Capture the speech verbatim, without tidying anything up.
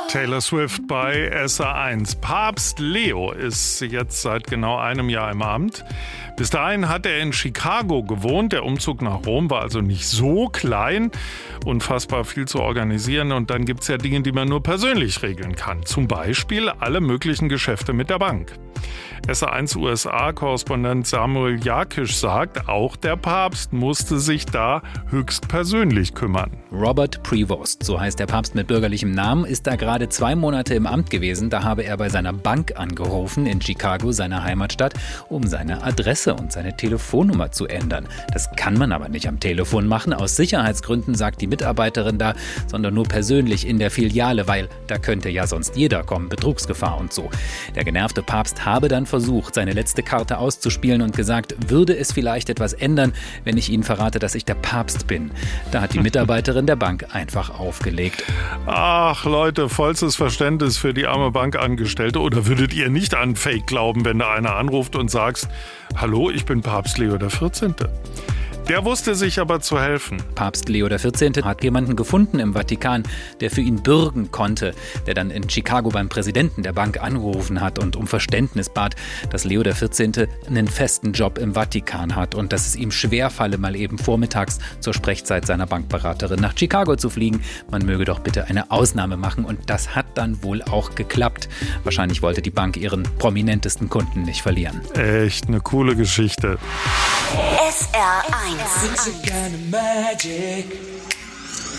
Taylor Swift bei S R eins. Papst Leo ist jetzt seit genau einem Jahr im Amt. Bis dahin hat er in Chicago gewohnt. Der Umzug nach Rom war also nicht so klein. Unfassbar viel zu organisieren. Und dann gibt es ja Dinge, die man nur persönlich regeln kann. Zum Beispiel alle möglichen Geschäfte mit der Bank. S R eins U S A-Korrespondent Samuel Jakisch sagt, auch der Papst musste sich da höchstpersönlich kümmern. Robert Prevost, so heißt der Papst mit bürgerlichem Namen, ist da gerade zwei Monate im Amt gewesen. Da habe er bei seiner Bank angerufen in Chicago, seiner Heimatstadt, um seine Adresse und seine Telefonnummer zu ändern. Das kann man aber nicht am Telefon machen, aus Sicherheitsgründen, sagt die Mitarbeiterin da, sondern nur persönlich in der Filiale, weil da könnte ja sonst jeder kommen, Betrugsgefahr und so. Der genervte Papst habe dann versucht, seine letzte Karte auszuspielen und gesagt, würde es vielleicht etwas ändern, wenn ich Ihnen verrate, dass ich der Papst bin. Da hat die Mitarbeiterin der Bank einfach aufgelegt. Ach Leute, vollstes Verständnis für die arme Bankangestellte. Oder würdet ihr nicht an Fake glauben, wenn da einer anruft und sagt, hallo, ich bin Papst Leo der vierzehnte. Der wusste sich aber zu helfen. Papst Leo der vierzehnte hat jemanden gefunden im Vatikan, der für ihn bürgen konnte, der dann in Chicago beim Präsidenten der Bank angerufen hat und um Verständnis bat, dass Leo der vierzehnte einen festen Job im Vatikan hat und dass es ihm schwerfalle, mal eben vormittags zur Sprechzeit seiner Bankberaterin nach Chicago zu fliegen. Man möge doch bitte eine Ausnahme machen und das hat dann wohl auch geklappt. Wahrscheinlich wollte die Bank ihren prominentesten Kunden nicht verlieren. Echt eine coole Geschichte. S R eins.